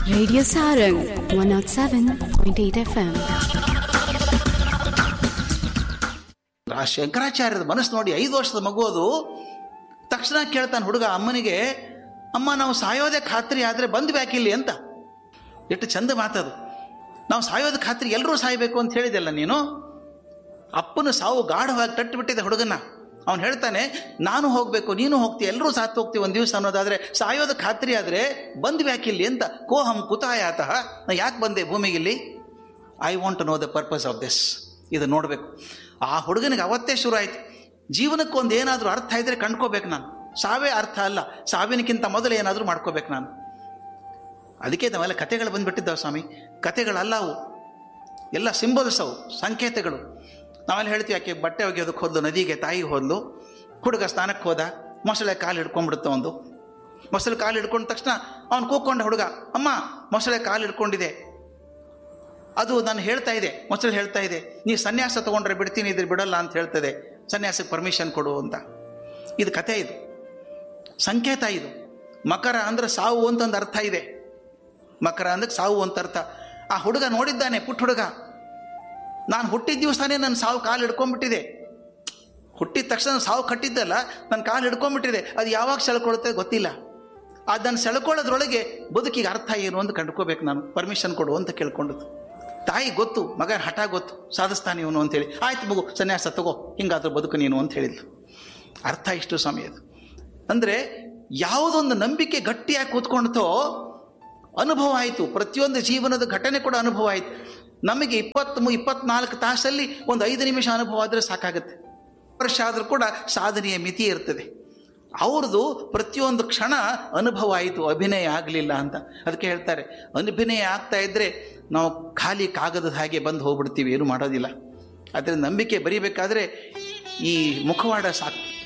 Radio Sarang 107.8 FM. ಶಂಕರಾಚಾರ್ಯದ ಮನಸ್ಸು ನೋಡಿ, 5 ವರ್ಷದ ಮಗು ಅದು. ತಕ್ಷಣ ಕೇಳ್ತಾನೆ ಹುಡುಗ ಅಮ್ಮನಿಗೆ, ಅಮ್ಮ ನಾವು ಸಾಯೋದೇ ಖಾತ್ರಿ ಆದರೆ ಬಂದು ಬ್ಯಾಕಿಲ್ಲಿ ಅಂತ. ಎಷ್ಟು ಚಂದ ಮಾತದು. ನಾವು ಸಾಯೋದ ಖಾತ್ರಿ ಎಲ್ಲರೂ ಸಾಯಬೇಕು ಅಂತ ಹೇಳಿದೆಲ್ಲ ನೀನು. ಅಪ್ಪನ ಸಾವು ಗಾಢವಾಗಿ ತಟ್ಟಿಬಿಟ್ಟಿದೆ ಹುಡುಗನ. ಅವನು ಹೇಳ್ತಾನೆ, ನಾನು ಹೋಗಬೇಕು, ನೀನು ಹೋಗ್ತೀವಿ, ಎಲ್ಲರೂ ಸಾತ್ತು ಹೋಗ್ತೀವಿ ಒಂದು ದಿವಸ ಅನ್ನೋದಾದರೆ, ಸಾಯೋದ ಖಾತ್ರಿ ಆದರೆ ಬಂದು ಬ್ಯಾಕಿಲ್ಲಿ ಅಂತ. ಕೋಹಂ ಕುತಾಯಾತಃ, ನಾ ಯಾಕೆ ಬಂದೆ ಭೂಮಿಗಿಲ್ಲಿ? I want to know the purpose of this. ಇದು ನೋಡಬೇಕು. ಆ ಹುಡುಗನಿಗೆ ಅವತ್ತೇ ಶುರು ಆಯಿತು, ಜೀವನಕ್ಕೊಂದು ಏನಾದರೂ ಅರ್ಥ ಇದ್ದರೆ ಕಂಡ್ಕೋಬೇಕು ನಾನು. ಸಾವೇ ಅರ್ಥ ಅಲ್ಲ, ಸಾವಿನಕ್ಕಿಂತ ಮೊದಲು ಏನಾದರೂ ಮಾಡ್ಕೋಬೇಕು ನಾನು. ಅದಕ್ಕೆ ನಾವೆಲ್ಲ ಕಥೆಗಳು ಬಂದುಬಿಟ್ಟಿದ್ದಾವೆ ಸ್ವಾಮಿ. ಕಥೆಗಳಲ್ಲ ಅವು, ಎಲ್ಲ ಸಿಂಬಲ್ಸ್ ಅವು, ಸಂಕೇತಗಳು. ನಾವೆಲ್ಲ ಹೇಳ್ತೀವಿ, ಯಾಕೆ ಬಟ್ಟೆ ಒಗೆಯೋದಕ್ಕೆ ಹೋದ್ಲು ನದಿಗೆ, ತಾಯಿ ಹೋದ್ಲು. ಹುಡುಗ ಸ್ನಾನಕ್ಕೆ ಹೋದ, ಮೊಸಳೆ ಕಾಲು ಹಿಡ್ಕೊಂಡ್ಬಿಡುತ್ತೆ ಒಂದು. ಮೊಸಳೆ ಕಾಲು ಹಿಡ್ಕೊಂಡ ತಕ್ಷಣ ಅವನು ಕೂತ್ಕೊಂಡ ಹುಡುಗ, ಅಮ್ಮ ಮೊಸಳೆ ಕಾಲು ಹಿಡ್ಕೊಂಡಿದೆ, ಅದು ನಾನು ಹೇಳ್ತಾ ಇದೆ, ಮೊಸಳೆ ಹೇಳ್ತಾ ಇದೆ, ನೀ ಸನ್ಯಾಸ ತೊಗೊಂಡ್ರೆ ಬಿಡ್ತೀನಿ, ಇದ್ರೆ ಬಿಡಲ್ಲ ಅಂತ ಹೇಳ್ತದೆ, ಸನ್ಯಾಸಕ್ಕೆ ಪರ್ಮಿಷನ್ ಕೊಡು ಅಂತ. ಇದು ಕಥೆ, ಇದು ಸಂಕೇತ. ಇದು ಮಕರ ಅಂದ್ರೆ ಸಾವು ಅಂತಂದು ಅರ್ಥ ಇದೆ. ಮಕರ ಅಂದ್ರೆ ಸಾವು ಅಂತ ಅರ್ಥ. ಆ ಹುಡುಗ ನೋಡಿದ್ದಾನೆ, ಪುಟ್ಟ ಹುಡುಗ, ನಾನು ಹುಟ್ಟಿದ ದಿವಸನೇ ನನ್ನ ಸಾವು ಕಾಲು ಹಿಡ್ಕೊಂಡ್ಬಿಟ್ಟಿದೆ. ಹುಟ್ಟಿದ ತಕ್ಷಣ ಸಾವು ಕಟ್ಟಿದ್ದಲ್ಲ, ನನ್ನ ಕಾಲು ಹಿಡ್ಕೊಂಡ್ಬಿಟ್ಟಿದೆ. ಅದು ಯಾವಾಗ ಸೆಳ್ಕೊಳುತ್ತೆ ಗೊತ್ತಿಲ್ಲ. ಅದನ್ನು ಸೆಳ್ಕೊಳ್ಳೋದ್ರೊಳಗೆ ಬದುಕಿಗೆ ಅರ್ಥ ಏನು ಅಂತ ಕಂಡುಕೋಬೇಕು ನಾನು, ಪರ್ಮಿಷನ್ ಕೊಡು ಅಂತ ಕೇಳ್ಕೊಂಡದ್ದು. ತಾಯಿ ಗೊತ್ತು, ಮಗ ಹಠ ಗೊತ್ತು, ಸಾಧಿಸ್ತಾನೆ ಇವನು ಅಂತೇಳಿ, ಆಯ್ತು ಮಗು ಸನ್ಯಾಸ ತಗೋ, ಹಿಂಗಾದ್ರೂ ಬದುಕು ನೀನು ಅಂತ ಹೇಳಿದ್ಲು. ಅರ್ಥ ಇಷ್ಟು ಸಮಯದು. ಅಂದರೆ ಯಾವುದೊಂದು ನಂಬಿಕೆ ಗಟ್ಟಿಯಾಗಿ ಕೂತ್ಕೊಂಡ್ತೋ ಅನುಭವ ಆಯಿತು. ಪ್ರತಿಯೊಂದು ಜೀವನದ ಘಟನೆ ಕೂಡ ಅನುಭವ ಆಯಿತು. ನಮಗೆ 20-24 ತಾಸಲ್ಲಿ ಒಂದು 5 ನಿಮಿಷ ಅನುಭವ ಆದರೆ ಸಾಕಾಗುತ್ತೆ. ವರ್ಷ ಆದರೂ ಕೂಡ ಸಾಧನೆಯ ಮಿತಿ ಇರ್ತದೆ. ಅವ್ರದ್ದು ಪ್ರತಿಯೊಂದು ಕ್ಷಣ ಅನುಭವ ಆಯಿತು, ಅಭಿನಯ ಆಗಲಿಲ್ಲ ಅಂತ. ಅದಕ್ಕೆ ಹೇಳ್ತಾರೆ, ಅಭಿನಯ ಆಗ್ತಾ ಇದ್ದರೆ ನಾವು ಖಾಲಿ ಕಾಗದದ ಹಾಗೆ ಬಂದು ಹೋಗ್ಬಿಡ್ತೀವಿ, ಏನು ಮಾಡೋದಿಲ್ಲ. ಆದರೆ ನಂಬಿಕೆ ಬರೀಬೇಕಾದ್ರೆ ಈ ಮುಖವಾಡ ಸಾಕು.